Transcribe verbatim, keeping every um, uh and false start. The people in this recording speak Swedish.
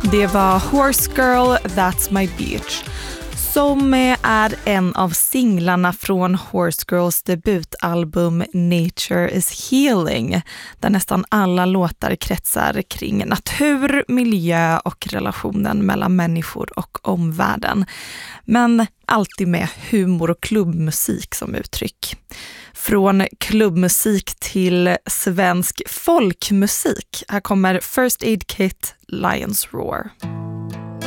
Det var Horse Girl, That's My Beach, som är en av singlarna från Horse Girls debutalbum Nature is Healing, där nästan alla låtar kretsar kring natur, miljö och relationen mellan människor och omvärlden. Men alltid med humor och klubbmusik som uttryck. Från klubbmusik till svensk folkmusik. Här kommer First Aid Kit, Lions Roar.